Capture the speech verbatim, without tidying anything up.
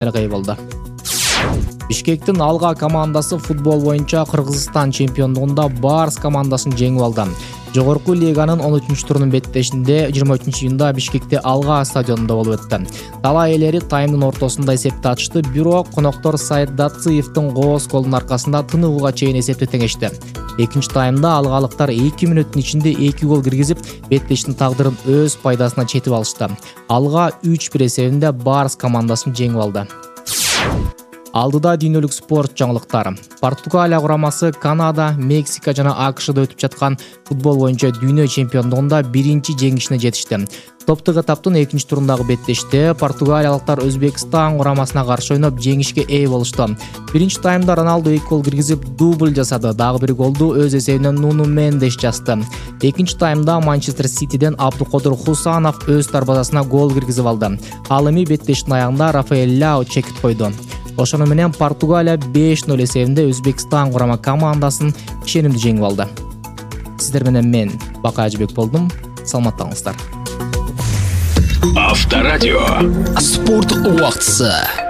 Таркай болду. Бишкектин Алга командасы футбол боюнча Кыргызстан чемпиондугунда Барс командасын жеңип алды. Жогорку лиганын он үчүнчү турунун беттешинде жыйырма үчүнчү июнда Бишкекте Алга стадионунда болуп өттү. Талай элери таймдын ортосунда эсепти ачты, бирок коноктор Сайт Датсыевдин кооз голунун аркасында тыныгууга чейин эсепти теңешти. Экинчи таймда алгалыктар эки мүнөттүн ичинде эки гол киргизип, беттештин тагдырын өз пайдасына четип алышты. Алга үч бир эсебинде Барс командасын жеңип алды. Алдыда дүйнөлүк спорт жаңылыктары. Португалия курамасы Канада, Мексика жана АКШда өтүп жаткан футбол боюнча дүйнө чемпиондугунда биринчи жеңишине жетишти. Топтук этаптын экинчи турундагы беттеште португалиялыктар Өзбекстан курамасына каршы ойноп жеңишке ээ болушту. Биринчи таймда Роналду эки гол киргизип дубль жасады. Дагы бир голду өз эсебинен Нуну Мендеш жазды. Экинчи таймда Манчестер Ситиден Абдукодур Хусанов өз дарбазасына гол киргизип алды. Ал эми беттештин аягында Рафаэль Ляо чекит койду. Ошону менен Португалия беш нөл эсебинде Өзбекстан курама командасын ишенимдүү жеңип алды. Сиздер менен мен Бакай Ажыбек болдум. Саламаттаңыздар. Авторадио. Спорт убактысы.